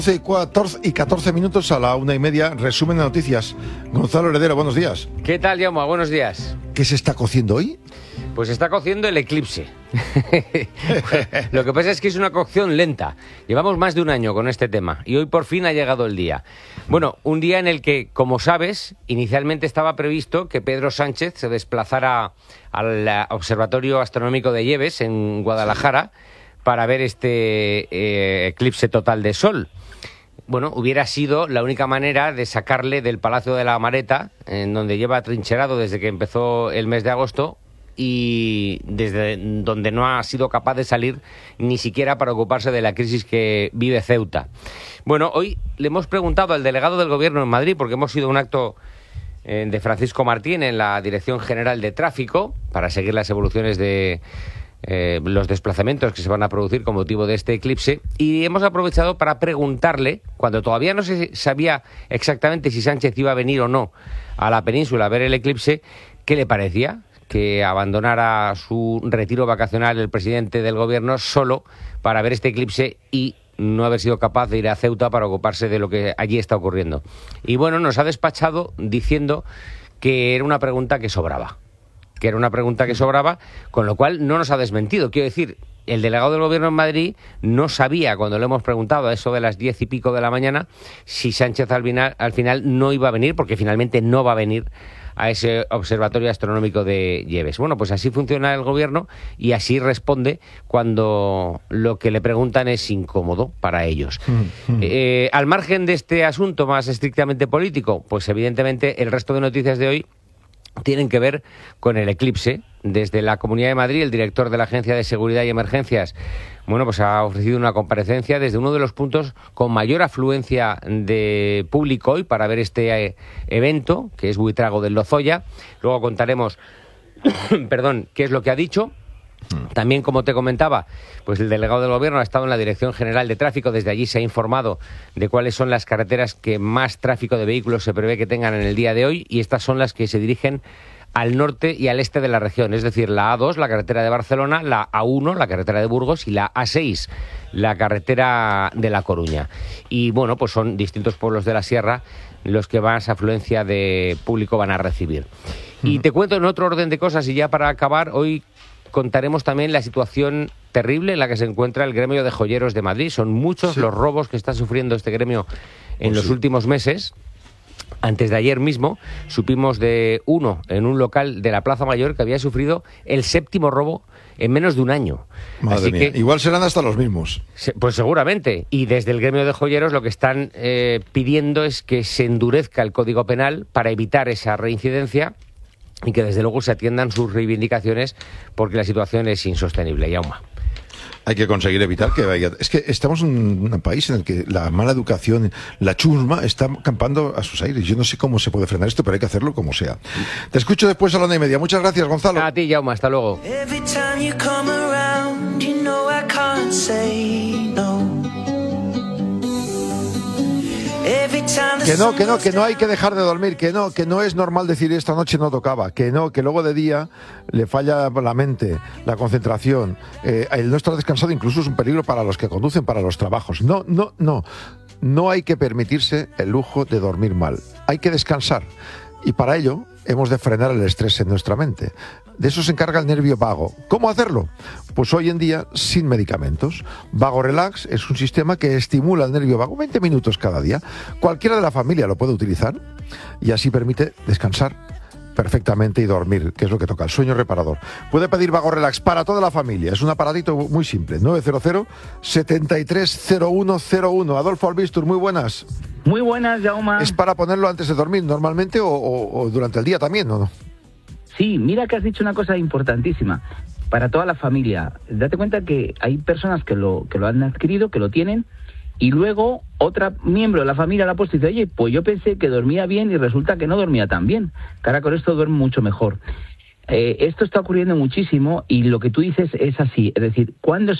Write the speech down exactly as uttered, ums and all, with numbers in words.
once y catorce minutos a la una y media, resumen de noticias. Gonzalo Heredero, buenos días. ¿Qué tal, Jaume? Buenos días. ¿Qué se está cociendo hoy? Pues se está cociendo el eclipse. Lo que pasa es que es una cocción lenta. Llevamos más de un año con este tema y hoy por fin ha llegado el día. Bueno, un día en el que, como sabes, inicialmente estaba previsto que Pedro Sánchez se desplazara al Observatorio Astronómico de Lleves, en Guadalajara, para ver este eh, eclipse total de sol. Bueno, hubiera sido la única manera de sacarle del Palacio de la Amareta, en donde lleva atrincherado desde que empezó el mes de agosto, y desde donde no ha sido capaz de salir ni siquiera para ocuparse de la crisis que vive Ceuta. Bueno, hoy le hemos preguntado al delegado del Gobierno en Madrid, porque hemos ido a un acto eh, de Francisco Martín en la Dirección General de Tráfico, para seguir las evoluciones de Eh, los desplazamientos que se van a producir con motivo de este eclipse, y hemos aprovechado para preguntarle, cuando todavía no se sabía exactamente si Sánchez iba a venir o no a la península a ver el eclipse, qué le parecía que abandonara su retiro vacacional el presidente del gobierno solo para ver este eclipse y no haber sido capaz de ir a Ceuta para ocuparse de lo que allí está ocurriendo. Y bueno, nos ha despachado diciendo que era una pregunta que sobraba. que era una pregunta que sobraba, con lo cual no nos ha desmentido. Quiero decir, el delegado del Gobierno en Madrid no sabía, cuando le hemos preguntado a eso de las diez y pico de la mañana, si Sánchez al final, al final no iba a venir, porque finalmente no va a venir a ese Observatorio Astronómico de Lleves. Bueno, pues así funciona el Gobierno y así responde cuando lo que le preguntan es incómodo para ellos. Mm, mm. Eh, al margen de este asunto más estrictamente político, pues evidentemente el resto de noticias de hoy tienen que ver con el eclipse. Desde la Comunidad de Madrid, el director de la Agencia de Seguridad y Emergencias, bueno, pues ha ofrecido una comparecencia desde uno de los puntos con mayor afluencia de público hoy para ver este evento, que es Buitrago del Lozoya. Luego contaremos, perdón, qué es lo que ha dicho. También, como te comentaba, pues el delegado del Gobierno ha estado en la Dirección General de Tráfico. Desde allí se ha informado de cuáles son las carreteras que más tráfico de vehículos se prevé que tengan en el día de hoy, y estas son las que se dirigen al norte y al este de la región, es decir, la A dos, la carretera de Barcelona, la A uno, la carretera de Burgos, y la A seis, la carretera de La Coruña. Y bueno, pues son distintos pueblos de la sierra los que más afluencia de público van a recibir. Y te cuento en otro orden de cosas, y ya para acabar, hoy contaremos también la situación terrible en la que se encuentra el gremio de joyeros de Madrid. Son muchos sí. los robos que está sufriendo este gremio en pues los sí. últimos meses. Antes de ayer mismo supimos de uno en un local de la Plaza Mayor que había sufrido el séptimo robo en menos de un año. Madre Así mía. Que, igual serán hasta los mismos. Pues seguramente. Y desde el gremio de joyeros lo que están eh, pidiendo es que se endurezca el Código Penal para evitar esa reincidencia y que desde luego se atiendan sus reivindicaciones, porque la situación es insostenible. Yauma. Hay que conseguir evitar que vaya... Es que estamos en un país en el que la mala educación, la chusma, está campando a sus aires. Yo no sé cómo se puede frenar esto, pero hay que hacerlo como sea. Te escucho después a la una y media. Muchas gracias, Gonzalo. A ti, Yauma. Hasta luego. Que no, que no, que no hay que dejar de dormir, que no, que no es normal decir esta noche no tocaba, que no, que luego de día le falla la mente, la concentración, eh, el no estar descansado incluso es un peligro para los que conducen, para los trabajos. No, no, no, no hay que permitirse el lujo de dormir mal, hay que descansar, y para ello hemos de frenar el estrés en nuestra mente. De eso se encarga el nervio vago. ¿Cómo hacerlo? Pues hoy en día sin medicamentos. Vago Relax es un sistema que estimula el nervio vago veinte minutos cada día. Cualquiera de la familia lo puede utilizar y así permite descansar perfectamente y dormir, que es lo que toca, el sueño reparador. Puede pedir Vago Relax para toda la familia. Es un aparatito muy simple. nueve cero cero, setenta y tres cero uno cero uno. Adolfo Albistur, muy buenas. Muy buenas, Jaume. ¿Es para ponerlo antes de dormir normalmente o, o, o durante el día también, o no? Sí, mira que has dicho una cosa importantísima. Para toda la familia. Date cuenta que hay personas que lo, que lo han adquirido, que lo tienen, y luego otra miembro de la familia la ha puesto y dice, oye, pues yo pensé que dormía bien y resulta que no dormía tan bien. Que ahora con esto duermo mucho mejor. Eh, esto está ocurriendo muchísimo y lo que tú dices es así. Es decir, ¿cuándo